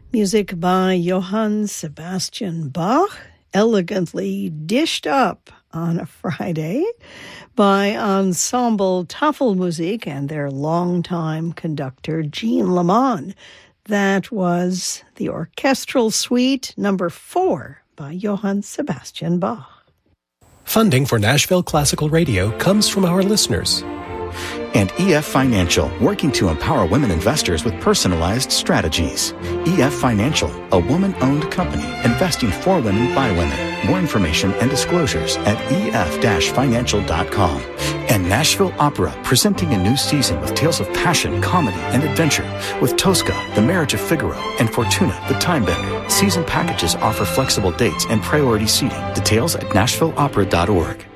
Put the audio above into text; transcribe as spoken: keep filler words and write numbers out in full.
Music by Johann Sebastian Bach, elegantly dished up on a Friday by Ensemble Tafelmusik and their longtime conductor Jean Lamont. That was the Orchestral Suite number four by Johann Sebastian Bach. Funding for Nashville Classical Radio comes from our listeners. And E F Financial, working to empower women investors with personalized strategies. E F Financial, a woman-owned company investing for women by women. More information and disclosures at E F dash financial dot com. And Nashville Opera, presenting a new season with tales of passion, comedy, and adventure with Tosca, The Marriage of Figaro, and Fortuna, The Time Bender. Season packages offer flexible dates and priority seating. Details at nashville opera dot org.